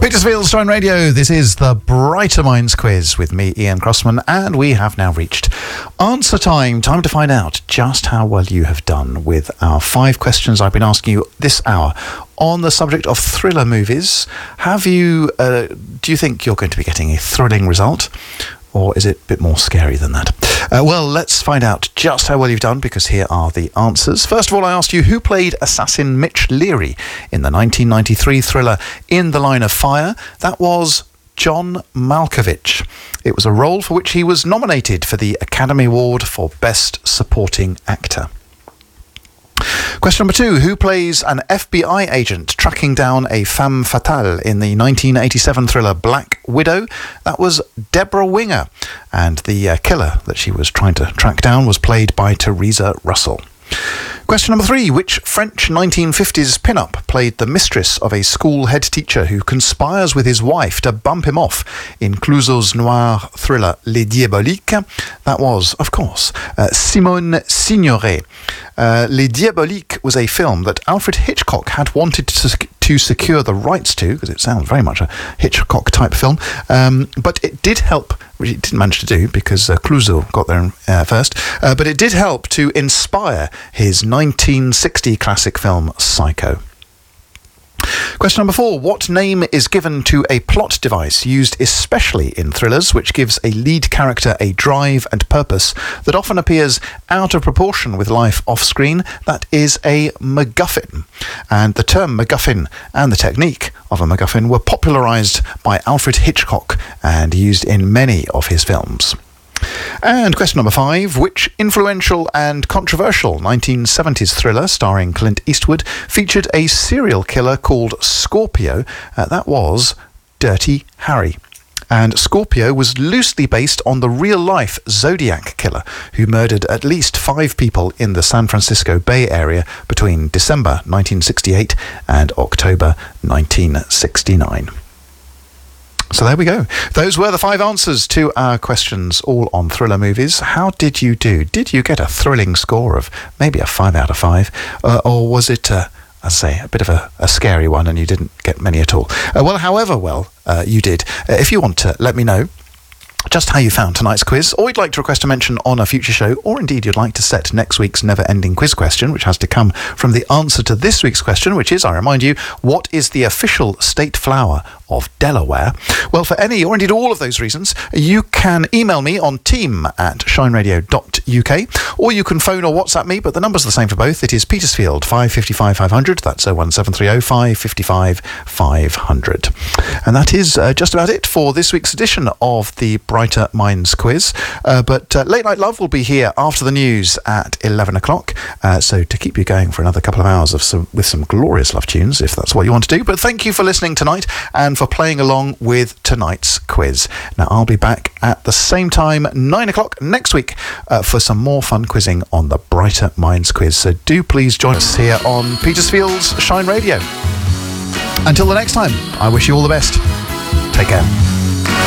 Petersfield's Shine Radio. This is the Brighter Minds quiz with me, Ian Crossman, and we have now reached answer time. Time to find out just how well you have done with our 5 questions I've been asking you this hour on the subject of thriller movies. Have you? Do you think you're going to be getting a thrilling result? Or is it a bit more scary than that? Well, let's find out just how well you've done, because here are the answers. First of all, I asked you who played assassin Mitch Leary in the 1993 thriller In the Line of Fire. That was John Malkovich. It was a role for which he was nominated for the Academy Award for Best Supporting Actor. Question number 2. Who plays an FBI agent tracking down a femme fatale in the 1987 thriller Black Widow? That was Deborah Winger, and the killer that she was trying to track down was played by Teresa Russell. Question number 3. Which French 1950s pin-up played the mistress of a school head teacher who conspires with his wife to bump him off in Clouzot's noir thriller Les Diaboliques? That was, of course, Simone Signoret. Les Diaboliques was a film that Alfred Hitchcock had wanted to secure the rights to, because it sounds very much a Hitchcock-type film, but it did help, which it didn't manage to do because Clouzot got there first, but it did help to inspire his 1960 classic film Psycho. Question number 4. What name is given to a plot device used especially in thrillers which gives a lead character a drive and purpose that often appears out of proportion with life off-screen? That is a MacGuffin. And the term MacGuffin and the technique of a MacGuffin were popularised by Alfred Hitchcock and used in many of his films. And question number 5. Which influential and controversial 1970s thriller starring Clint Eastwood featured a serial killer called Scorpio? That was Dirty Harry. And Scorpio was loosely based on the real-life Zodiac killer who murdered at least 5 people in the San Francisco Bay Area between December 1968 and October 1969. So there we go. Those were the 5 answers to our questions, all on thriller movies. How did you do? Did you get a thrilling score of maybe a 5 out of 5? Or was it, as I say, a bit of a scary one and you didn't get many at all? Well, however well you did, if you want to let me know just how you found tonight's quiz, or you'd like to request a mention on a future show, or indeed you'd like to set next week's never-ending quiz question, which has to come from the answer to this week's question, which is, I remind you, what is the official state flower of Delaware? Well, for any or indeed all of those reasons, you can email me on team@shineradio.uk, or you can phone or WhatsApp me, but the number's the same for both. It is Petersfield 555 500. That's 01730 555 500. And that is just about it for this week's edition of the Brighter Minds quiz. But Late Night Love will be here after the news at 11 o'clock. So to keep you going for another couple of hours with some glorious love tunes, if that's what you want to do. But thank you for listening tonight and for playing along with tonight's quiz. Now, I'll be back at the same time, 9 o'clock next week, for some more fun quizzing on the Brighter Minds quiz. So do please join us here on Petersfield's Shine Radio. Until the next time, I wish you all the best. Take care.